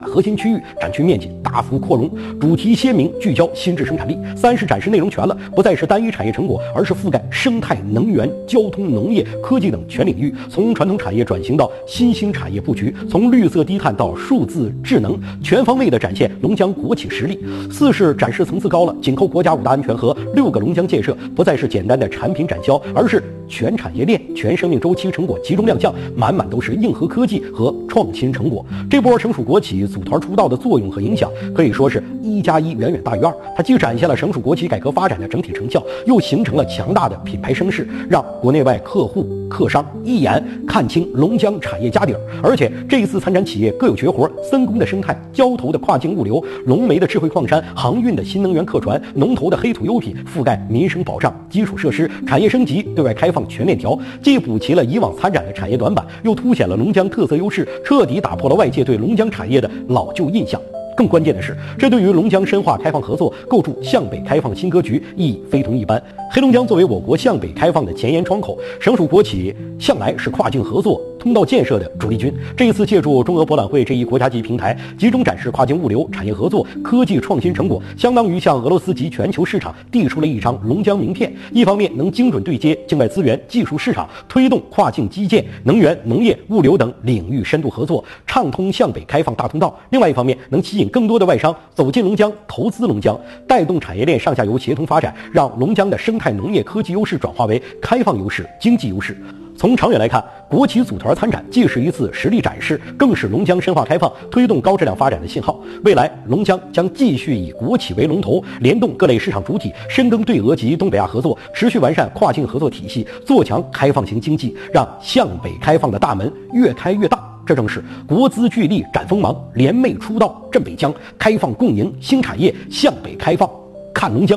核心区域展区面积大幅扩容，主题鲜明，聚焦新质生产力。三是展示内容全了，不再是单一产业成果，而是覆盖生态、能源、交通、农业、科技等全领域，从传统产业转型到新兴产业布局，从绿色低碳到数字智能，全方位地展现龙江国企实力。四是展示层次高了，紧扣国家5大安全和6个龙江建设，不再是简单的产品展销，而是全产业链、全生命周期成果集中亮相，满满都是硬核科技和创新成果。这波省属国企组团出道的作用和影响，可以说是1+1远远大于2。它既展现了省属国企改革发展的整体成效，又形成了强大的品牌声势，让国内外客户、客商一眼看清龙江产业家底儿。而且这一次参展企业各有绝活，森工的生态、交投的跨境物流、龙煤的智慧矿山、航运的新能源客船、农投的黑土优品，覆盖民生保障、基础设施、产业升级、对外开放全链条，既补齐了以往参展的产业短板，又凸显了龙江特色优势，彻底打破了外界对龙江产业的老旧印象。更关键的是，这对于龙江深化开放合作、构筑向北开放新格局意义非同一般。黑龙江作为我国向北开放的前沿窗口，省属国企向来是跨境合作、通道建设的主力军。这一次借助中俄博览会这一国家级平台，集中展示跨境物流、产业合作、科技创新成果，相当于向俄罗斯及全球市场递出了一张龙江名片。一方面能精准对接境外资源、技术市场，推动跨境基建、能源、农业、物流等领域深度合作，畅通向北开放大通道；另外一方面能吸引更多的外商走进龙江、投资龙江，带动产业链上下游协同发展，让龙江的生态农业科技优势转化为开放优势、经济优势。从长远来看，国企组团参展既是一次实力展示，更是龙江深化开放、推动高质量发展的信号。未来，龙江将继续以国企为龙头，联动各类市场主体，深耕对俄及东北亚合作，持续完善跨境合作体系，做强开放型经济，让向北开放的大门越开越大。这正是国资聚力展锋芒，联袂出道镇北疆，开放共赢新产业，向北开放看龙江。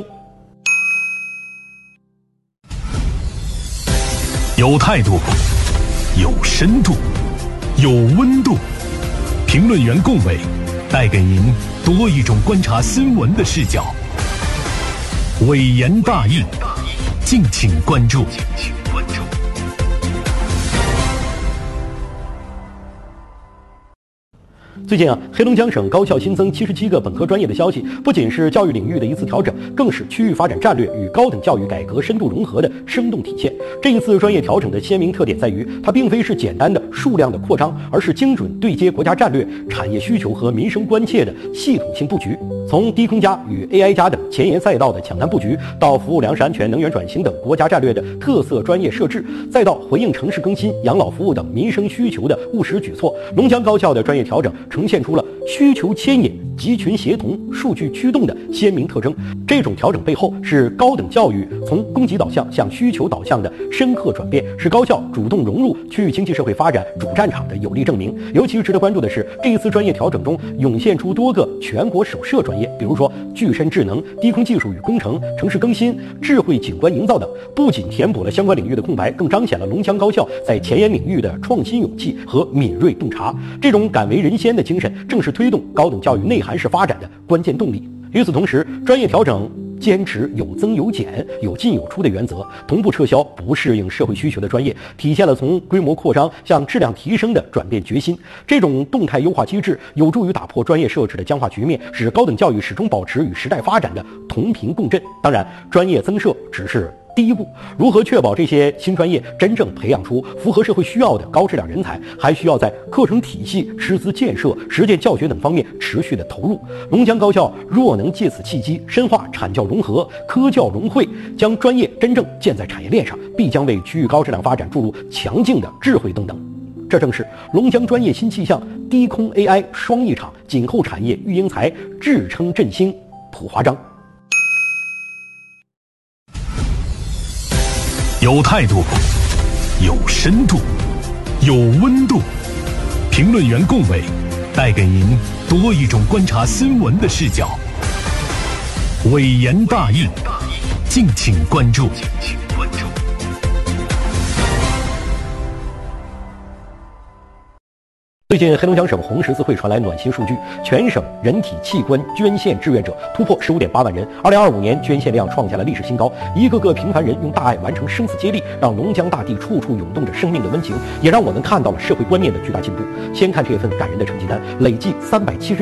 有态度，有深度，有温度。评论员龚伟带给您多一种观察新闻的视角，伟言大义，敬请关注。 最近黑龙江省高校新增77个本科专业的消息，不仅是教育领域的一次调整，更是区域发展战略与高等教育改革深度融合的生动体现。这一次专业调整的鲜明特点在于，它并非是简单的数量的扩张，而是精准对接国家战略、产业需求和民生关切的系统性布局。从低空加与 AI 加等前沿赛道的抢占布局，到服务粮食安全、能源转型等国家战略的特色专业设置，再到回应城市更新、养老服务等民生需求的务实举措，龙江高校的专业调整呈现出了需求牵引、集群协同、数据驱动的鲜明特征。这种调整背后是高等教育从供给导向向需求导向的深刻转变，是高校主动融入区域经济社会发展主战场的有力证明。尤其值得关注的是，这一次专业调整中涌现出多个全国首设专业，比如说具身智能、低空技术与工程、城市更新、智慧景观营造等，不仅填补了相关领域的空白，更彰显了龙江高校在前沿领域的创新勇气和敏锐洞察。这种敢为人先的精神，正是推动高等教育内涵式发展的关键动力。与此同时，专业调整坚持有增有减、有进有出的原则，同步撤销不适应社会需求的专业，体现了从规模扩张向质量提升的转变决心。这种动态优化机制有助于打破专业设置的僵化局面，使高等教育始终保持与时代发展的同频共振。当然，专业增设只是第一步，如何确保这些新专业真正培养出符合社会需要的高质量人才，还需要在课程体系、师资建设、实践教学等方面持续的投入。龙江高校若能借此契机深化产教融合、科教融汇，将专业真正建在产业链上，必将为区域高质量发展注入强劲的智慧动能。这正是龙江专业新气象、低空 AI 双翼场、紧扣产业育英才、志称振兴普华章。 有态度，有深度，有温度。评论员龚伟带给您多一种观察新闻的视角，伟言大义，敬请关注。 最近，黑龙江省红十字会传来暖心数据，全省人体器官捐献志愿者突破15.8万人。2025年捐献量创下了历史新高，一个个平凡人用大爱完成生死接力，让龙江大地处处涌动着生命的温情，也让我们看到了社会观念的巨大进步。先看这份感人的成绩单，累计371